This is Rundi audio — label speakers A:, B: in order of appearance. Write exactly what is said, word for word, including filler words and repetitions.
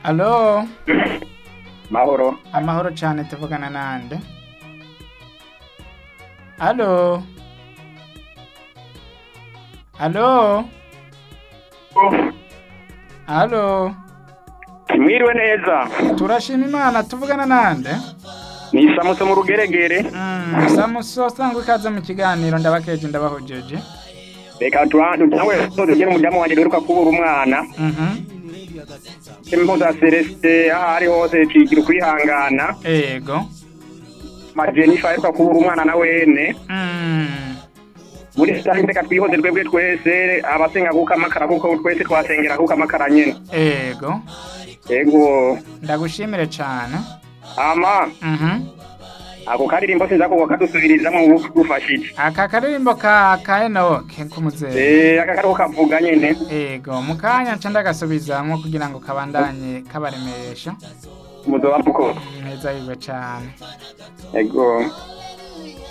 A: Alo,
B: Mahoro.
A: amahoro cyane tuvugana nande? Alo. Alo. Alo.
B: Mwiriwe neza.
A: Turashima Imana tuvugana nande?
B: Ni Samuso mu rugeregere.
A: Mm, Samuso sangwe ikaze mu kiganiro ndabakeje ndabahojeje.
B: Reka turantu nawe tugere mu muryango wanje duheruka kubura umwana.
A: Mhm.
B: Impuza Celeste ahari hose cigira kwihangana.
A: Ego.
B: Majenifa aheruka kubura umwana na wene.
A: Mm.
B: Muri sitari ndeka twihoze twebwe twese abasenga kuko amakara kuko twese twasengera kuko amakara nyene.
A: Ego.
B: Ego.
A: Ndagushimire cyane.
B: Ama.
A: Mhm.
B: Ako karirimbo sinza ko kadusubiriza mu gufashije.
A: Aka karirimbo ka kaeno kumuze.
B: Eh aka karo kavuga nyene.
A: Ego mukanya nca ndagasubizamwo kugira ngo kabandanye kabaremesha.
B: Muzo bapuko.
A: Neza yiwe cyane.
B: Ego.